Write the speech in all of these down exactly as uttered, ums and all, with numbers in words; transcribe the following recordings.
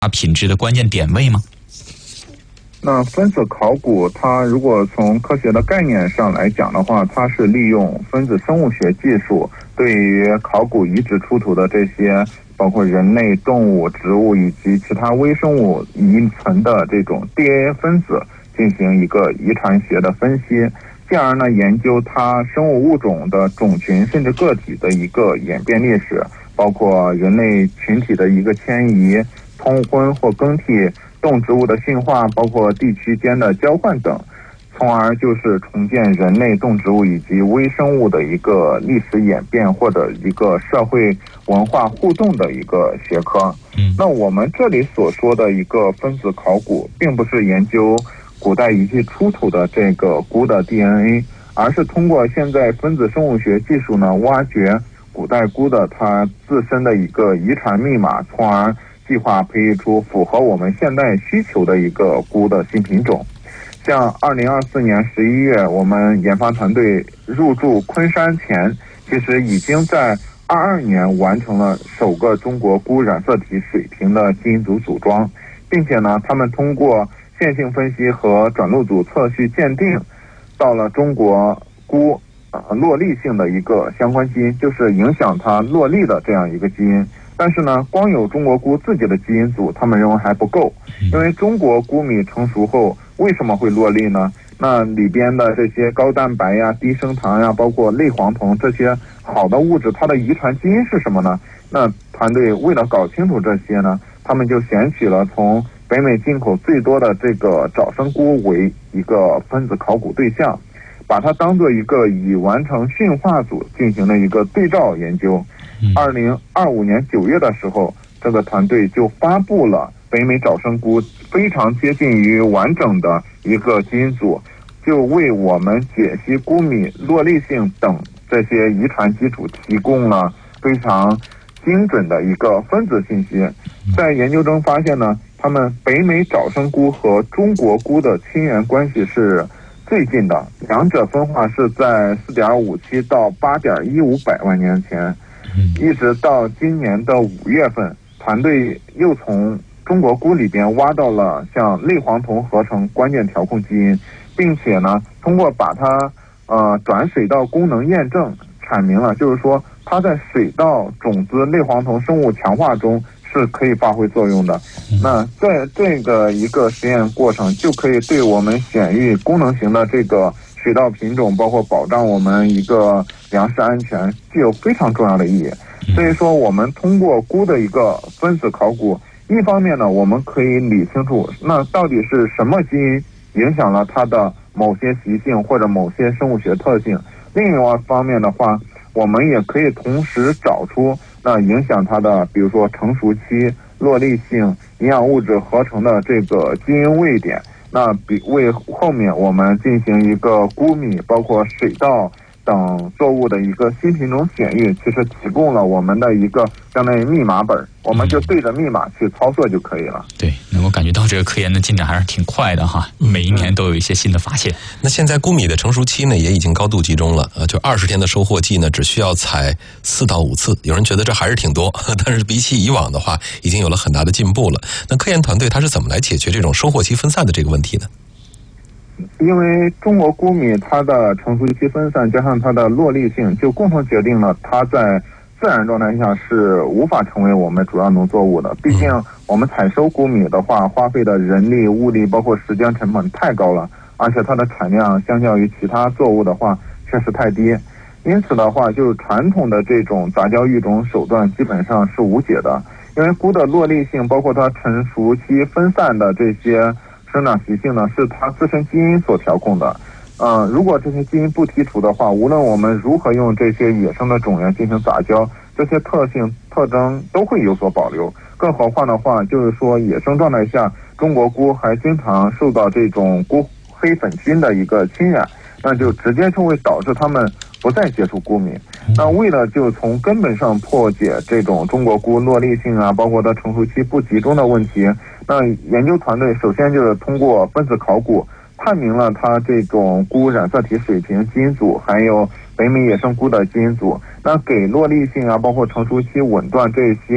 品质的关键点位吗？ 那分子考古它如果从科学的概念上来讲的话，它是利用分子生物学技术对于考古遗址出土的这些包括人类、动物、植物以及其他微生物遗存的这种 D N A 分子进行一个遗传学的分析，进而呢研究它生物物种的种群甚至个体的一个演变历史，包括人类群体的一个迁移、通婚或更替、动植物的驯化，包括地区间的交换等，从而就是重建人类、动植物以及微生物的一个历史演变或者一个社会文化互动的一个学科。 嗯， 那我们这里所说的一个分子考古，并不是研究古代遗迹出土的这个菇的 D N A， 而是通过现在分子生物学技术呢，挖掘古代菇的它自身的一个遗传密码，从而计划培育出符合我们现代需求的一个菇的新品种。像二零二四年十一月，我们研发团队入驻昆山前，其实已经在二二年完成了首个中国菇染色体水平的基因组组装，并且呢，他们通过线性分析和转录组测序鉴定，到了中国菇呃落粒性的一个相关基因，就是影响它落粒的这样一个基因。但是呢，光有中国菇自己的基因组，他们认为还不够，因为中国菇米成熟后为什么会落粒呢？那里边的这些高蛋白呀、低升糖呀，包括类黄酮这些好的物质，它的遗传基因是什么呢？那团队为了搞清楚这些呢，他们就选取了从北美进口最多的这个早生菇为一个分子考古对象，把它当做一个已完成驯化组进行了一个对照研究。二零二五年九月的时候，这个团队就发布了北美早生菇非常接近于完整的一个基因组，就为我们解析菇米落粒性等这些遗传基础提供了非常精准的一个分子信息。在研究中发现呢，他们北美早生菇和中国菇的亲缘关系是最近的，两者分化是在 四点五七 到 八点一五百万年前。一直到今年的五月份，团队又从中国菇里边挖到了像类黄酮合成关键调控基因，并且呢，通过把它呃转水稻功能验证，阐明了就是说它在水稻种子类黄酮生物强化中是可以发挥作用的。那在这个一个实验过程，就可以对我们选育功能型的这个水稻品种，包括保障我们一个粮食安全，具有非常重要的意义。所以说，我们通过菇的一个分子考古，一方面呢，我们可以理清楚那到底是什么基因影响了它的某些习性或者某些生物学特性；另外一方面的话，我们也可以同时找出那影响它的，比如说成熟期、落粒性、营养物质合成的这个基因位点。那比为后面我们进行一个菇米，包括水稻等作物的一个新品种选育，其实提供了我们的一个相当于密码本，我们就对着密码去操作就可以了。 对，能够感觉到这个科研的进展还是挺快的哈，每一年都有一些新的发现。 那现在菇米的成熟期呢，也已经高度集中了，呃，就二十天的收获季呢，只需要采四到五次。有人觉得这还是挺多，但是比起以往的话，已经有了很大的进步了。那科研团队它是怎么来解决这种收获期分散的这个问题呢？ 因为中国菇米它的成熟期分散，加上它的落粒性，就共同决定了它在自然状态下是无法成为我们主要农作物的。毕竟我们采收菇米的话，花费的人力、物力包括时间成本太高了，而且它的产量相较于其他作物的话确实太低。因此的话，就是传统的这种杂交育种手段基本上是无解的。因为菇的落粒性，包括它成熟期分散的这些生长习性呢，是它自身基因所调控的。嗯、呃，如果这些基因不剔除的话，无论我们如何用这些野生的种源进行杂交，这些特性特征都会有所保留。更何况的话，就是说野生状态下，中国菇还经常受到这种菇黑粉菌的一个侵染，那就直接就会导致它们不再接触菇米。那为了就从根本上破解这种中国菇落粒性啊，包括它成熟期不集中的问题，那研究团队首先就是通过分子考古探明了它这种菇染色体水平基因组，还有北美野生菇的基因组，那给落粒性啊，包括成熟期紊断这些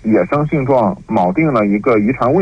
野生性状铆定了一个遗传位